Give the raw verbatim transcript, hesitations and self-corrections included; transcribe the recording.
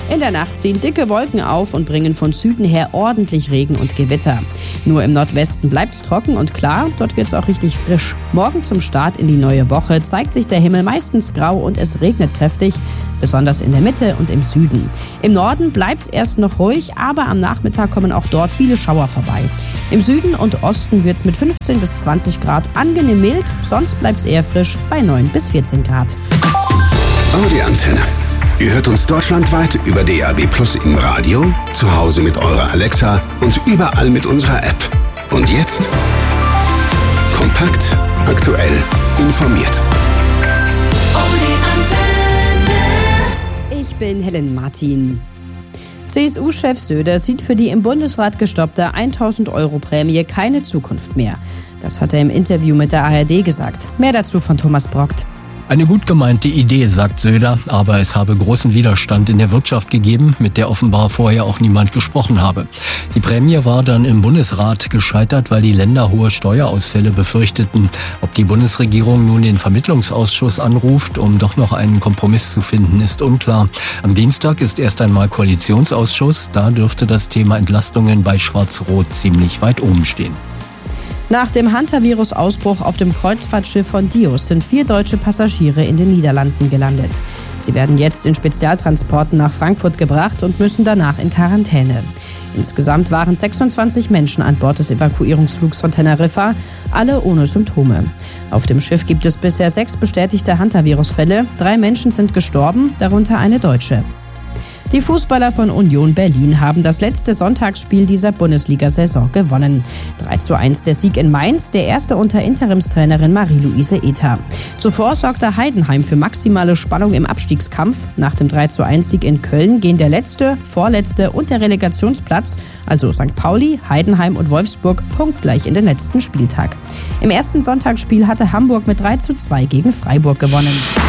In der Nacht ziehen dicke Wolken auf und bringen von Süden her ordentlich Regen und Gewitter. Nur im Nordwesten bleibt es trocken und klar, dort wird es auch richtig frisch. Morgen zum Start in die neue Woche zeigt sich der Himmel meistens grau und es regnet kräftig, besonders in der Mitte und im Süden. Im Norden bleibt es erst noch ruhig, aber am Nachmittag kommen auch dort viele Schauer vorbei. Im Süden und Osten wird es mit fünfzehn bis zwanzig Grad angenehm mild, sonst bleibt es eher frisch bei neun bis vierzehn Grad. Audi Antenne. Ihr hört uns deutschlandweit über D A B Plus im Radio, zu Hause mit eurer Alexa und überall mit unserer App. Und jetzt kompakt, aktuell, informiert. Audi Antenne. Ich bin Helen Martin. C S U-Chef Söder sieht für die im Bundesrat gestoppte tausend Euro Prämie keine Zukunft mehr. Das hat er im Interview mit der A R D gesagt. Mehr dazu von Thomas Brockt. Eine gut gemeinte Idee, sagt Söder, aber es habe großen Widerstand in der Wirtschaft gegeben, mit der offenbar vorher auch niemand gesprochen habe. Die Prämie war dann im Bundesrat gescheitert, weil die Länder hohe Steuerausfälle befürchteten. Ob die Bundesregierung nun den Vermittlungsausschuss anruft, um doch noch einen Kompromiss zu finden, ist unklar. Am Dienstag ist erst einmal Koalitionsausschuss, da dürfte das Thema Entlastungen bei Schwarz-Rot ziemlich weit oben stehen. Nach dem Hantavirus-Ausbruch auf dem Kreuzfahrtschiff von Dios sind vier deutsche Passagiere in den Niederlanden gelandet. Sie werden jetzt in Spezialtransporten nach Frankfurt gebracht und müssen danach in Quarantäne. Insgesamt waren sechsundzwanzig Menschen an Bord des Evakuierungsflugs von Teneriffa, alle ohne Symptome. Auf dem Schiff gibt es bisher sechs bestätigte Hantavirus-Fälle. Drei Menschen sind gestorben, darunter eine Deutsche. Die Fußballer von Union Berlin haben das letzte Sonntagsspiel dieser Bundesliga-Saison gewonnen. drei zu eins der Sieg in Mainz, der erste unter Interimstrainerin Marie-Louise Ether. Zuvor sorgte Heidenheim für maximale Spannung im Abstiegskampf. Nach dem drei zu eins Sieg in Köln gehen der letzte, vorletzte und der Relegationsplatz, also Sankt Pauli, Heidenheim und Wolfsburg, punktgleich in den letzten Spieltag. Im ersten Sonntagsspiel hatte Hamburg mit drei zu zwei gegen Freiburg gewonnen.